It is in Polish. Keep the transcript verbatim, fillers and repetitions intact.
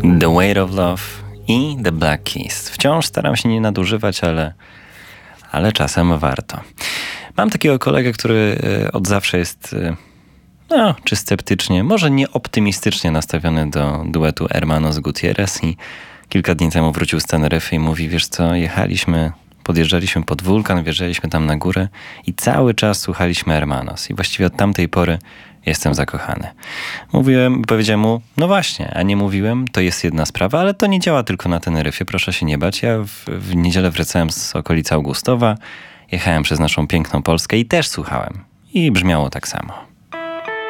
The Weight of Love i The Black Keys. Wciąż staram się nie nadużywać, ale, ale czasem warto. Mam takiego kolegę, który od zawsze jest, no, czy sceptycznie, może nie optymistycznie nastawiony do duetu Hermanos Gutierrez i kilka dni temu wrócił z Teneryfy i mówi, wiesz co, jechaliśmy, podjeżdżaliśmy pod wulkan, wjeżdżaliśmy tam na górę i cały czas słuchaliśmy Hermanos i właściwie od tamtej pory jestem zakochany. Mówiłem, powiedziałem mu, no właśnie, a nie mówiłem, to jest jedna sprawa, ale to nie działa tylko na Teneryfie, proszę się nie bać. Ja w, w niedzielę wracałem z okolicy Augustowa, jechałem przez naszą piękną Polskę i też słuchałem. I brzmiało tak samo.